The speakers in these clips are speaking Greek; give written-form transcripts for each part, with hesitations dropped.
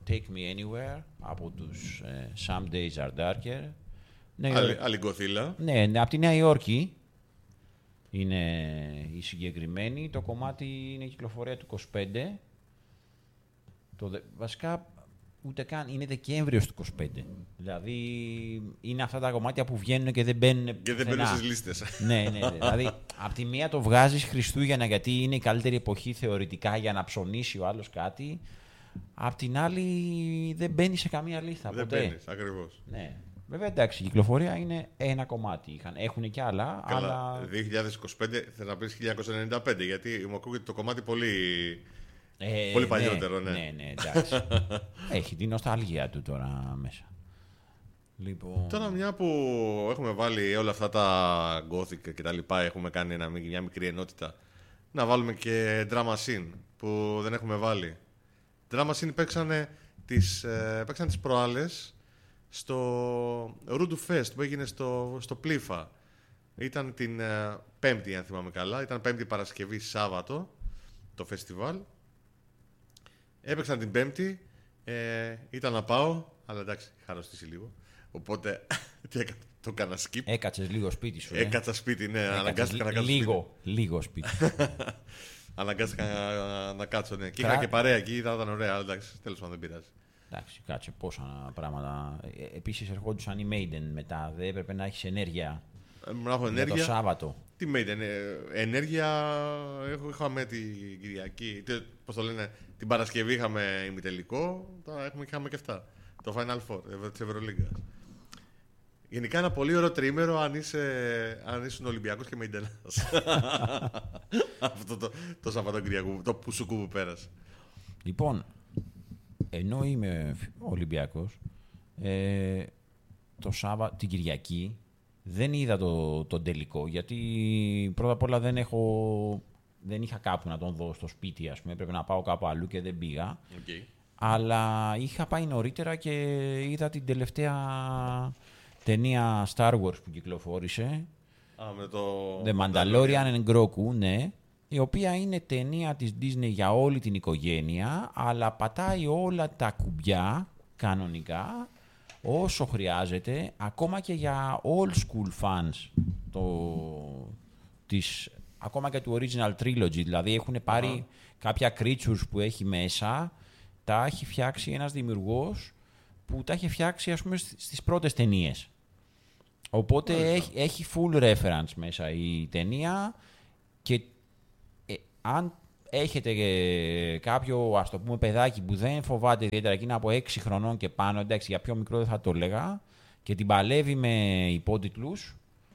Take Me Anywhere από τους Some Days Are Darker. Άλλη γκοθίλα. Ναι, από τη Νέα Υόρκη είναι η συγκεκριμένη. Το κομμάτι είναι η κυκλοφορία του 25. Βασικά ούτε καν είναι Δεκέμβριος του 25. Δηλαδή είναι αυτά τα κομμάτια που βγαίνουν και δεν μπαίνουν. Και δεν μπαίνουν στις λίστες. Ναι. Δηλαδή από τη μία το βγάζεις Χριστούγεννα γιατί είναι η καλύτερη εποχή θεωρητικά για να ψωνίσει ο άλλος κάτι. Απ' την άλλη δεν μπαίνει σε καμία λίστα. Δεν μπαίνεις, ακριβώς. Ναι. Βέβαια εντάξει, η κυκλοφορία είναι ένα κομμάτι. Έχουν και άλλα. Καλά, αλλά... 2025 θέλω να πεις 1995, γιατί μου ακούγεται το κομμάτι πολύ παλιότερο. Ναι, εντάξει. Έχει την νοσταλγία του τώρα μέσα. Λοιπόν... Τώρα μια που έχουμε βάλει όλα αυτά τα gothic και τα λοιπά, έχουμε κάνει μια μικρή ενότητα, να βάλουμε και Drama Scene που δεν έχουμε βάλει. Drama Scene παίξαν τις προάλλες στο Rudu Fest που έγινε στο Πλήφα. Ήταν την Πέμπτη, αν θυμάμαι καλά. Ήταν Πέμπτη Παρασκευή Σάββατο το φεστιβάλ. Έπαιξαν την Πέμπτη. Ήταν να πάω, αλλά εντάξει, είχα αρρωστήσει λίγο. Οπότε το έκανα skip. Έκατσες λίγο σπίτι σου. Έκατσα σπίτι, ναι. Αναγκάστηκα να κάτσω λίγο σπίτι. Αναγκάστηκα να κάτσω, ναι. Και είχα και παρέα εκεί, θα ήταν ωραία. Τέλος πάντων, δεν πειράζει. Εντάξει, κάτσε πόσα πράγματα. Επίσης ερχόντουσαν οι Maiden μετά. Δεν έπρεπε να έχεις ενέργεια. Να έχω ενέργεια. Για το Σάββατο. Τι Maiden, ενέργεια είχαμε την Κυριακή. Πώς το λένε, την Παρασκευή είχαμε ημιτελικό. Τώρα είχαμε και αυτά. Το Final Four της Ευρωλίγκας. Γενικά ένα πολύ ωραίο τριήμερο αν ήσουν Ολυμπιακός και Μεϊντενάς. Αυτό το Σαββατοκυριακό, το πουσουκού που πέρασε. Λοιπόν, ενώ είμαι Ολυμπιακός, την Κυριακή δεν είδα τον τελικό, γιατί πρώτα απ' όλα δεν είχα κάπου να τον δω στο σπίτι, ας πούμε. Έπρεπε να πάω κάπου αλλού και δεν πήγα. Okay. Αλλά είχα πάει νωρίτερα και είδα την τελευταία ταινία Star Wars που κυκλοφόρησε. Με το The Mandalorian and Grogu, ναι. Η οποία είναι ταινία της Disney για όλη την οικογένεια, αλλά πατάει όλα τα κουμπιά κανονικά όσο χρειάζεται, ακόμα και για old school fans ακόμα και του original trilogy. Δηλαδή έχουν πάρει κάποια creatures που έχει μέσα, τα έχει φτιάξει ένας δημιουργός που τα έχει φτιάξει, ας πούμε, στις πρώτες ταινίες. Οπότε έχει full reference μέσα η ταινία και αν έχετε κάποιο, ας το πούμε, παιδάκι που δεν φοβάται ιδιαίτερα, εκείνα από 6 χρονών και πάνω, εντάξει, για πιο μικρό δεν θα το έλεγα, και την παλεύει με υπότιτλους,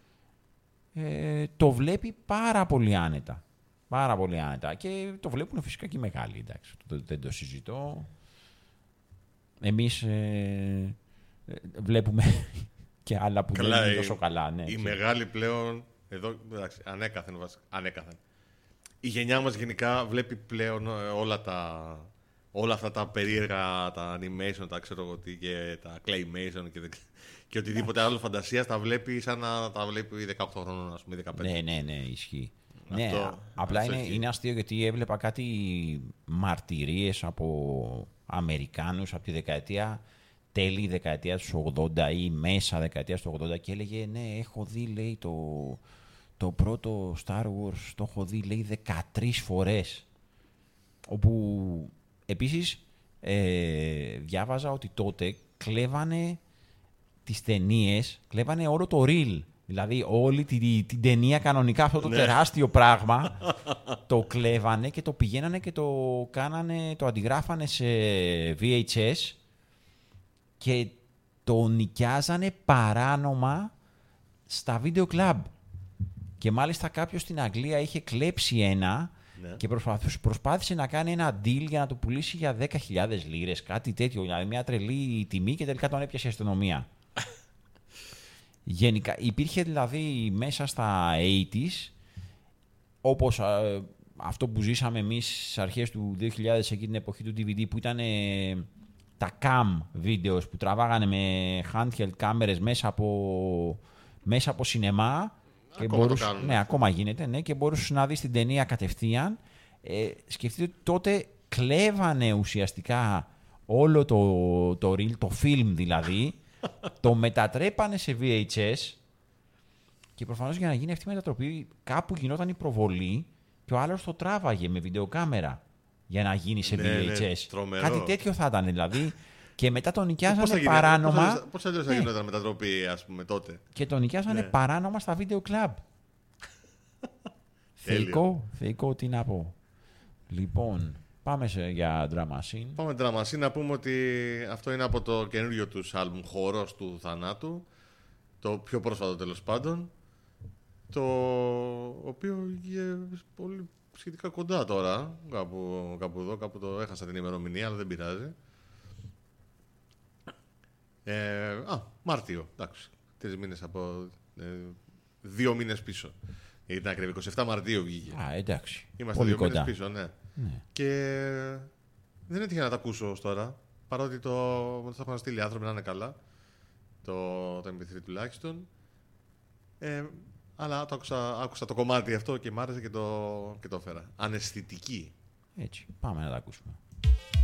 το βλέπει πάρα πολύ άνετα. Πάρα πολύ άνετα. Και το βλέπουν φυσικά και οι μεγάλοι, εντάξει, δεν το συζητώ. Εμείς βλέπουμε και άλλα που δεν είναι τόσο καλά. Ναι, οι μεγάλοι πλέον, εδώ, εντάξει, ανέκαθεν. Η γενιά μας γενικά βλέπει πλέον όλα αυτά τα περίεργα, τα animation, τα ξέρω εγώ τι, και τα claymation και οτιδήποτε άλλο φαντασίας τα βλέπει σαν να τα βλέπει 18 χρόνων, ας πούμε, 15. Ναι, ισχύει. Απλά είναι αστείο, γιατί έβλεπα κάτι μαρτυρίες από Αμερικάνους από τη τέλη δεκαετίας του 80 ή μέσα δεκαετίας του 80 και έλεγε ναι, έχω δει, λέει, το πρώτο Star Wars, το έχω δει, λέει, 13 φορές. Όπου επίσης διάβαζα ότι τότε κλέβανε τις ταινίες, κλέβανε όλο το reel. Δηλαδή όλη την ταινία κανονικά, αυτό το τεράστιο πράγμα το κλέβανε και το πηγαίνανε και το αντιγράφανε σε VHS και το νοικιάζανε παράνομα στα βίντεο κλαμπ. Και μάλιστα κάποιος στην Αγγλία είχε κλέψει ένα και προσπάθησε να κάνει ένα deal για να το πουλήσει για 10.000 λίρες, κάτι τέτοιο, δηλαδή μια τρελή τιμή, και τελικά τον έπιασε η αστυνομία. Γενικά, υπήρχε δηλαδή μέσα στα 80s, όπως αυτό που ζήσαμε εμείς στις αρχές του 2000, εκεί την εποχή του DVD, που ήταν τα cam videos που τραβάγανε με handheld κάμερες μέσα από σινεμά. Ακόμα γίνεται, ναι, και μπορούσες να δεις την ταινία κατευθείαν. Σκεφτείτε ότι τότε κλέβανε ουσιαστικά όλο το reel, το film δηλαδή, το μετατρέπανε σε VHS και προφανώς για να γίνει αυτή η μετατροπή κάπου γινόταν η προβολή και ο άλλος το τράβαγε με βιντεοκάμερα για να γίνει σε VHS. Κάτι τέτοιο θα ήταν δηλαδή. Και μετά τον νοικιάζανε παράνομα. Πώς αλλιώς θα γινόταν μετατροπή, ας πούμε, τότε. Και τον νοικιάζανε παράνομα στα βίντεο κλαμπ. Θεϊκό, τι να πω. Λοιπόν, πάμε για Drum Machine. Πάμε Drum Machine, να πούμε ότι αυτό είναι από το καινούριο τους άλμπουμ Χορός του Θανάτου. Το πιο πρόσφατο τέλος πάντων. Το οποίο είναι πολύ σχετικά κοντά τώρα. Κάπου εδώ, κάπου το έχασα την ημερομηνία, αλλά δεν πειράζει. Μάρτιο, εντάξει. 3 μήνες από 2 μήνες πίσω. Γιατί ήταν ακριβή, 27 Μαρτίου βγήκε. Εντάξει. Είμαστε 2 μήνες πίσω, ναι. Και δεν έτυχε να τα ακούσω ως τώρα. Παρότι το έχουν στείλει άνθρωποι να είναι καλά. Το MP3 τουλάχιστον. Αλλά άκουσα το κομμάτι αυτό και μ' άρεσε και το έφερα. Αναισθητική. Έτσι, πάμε να τα ακούσουμε.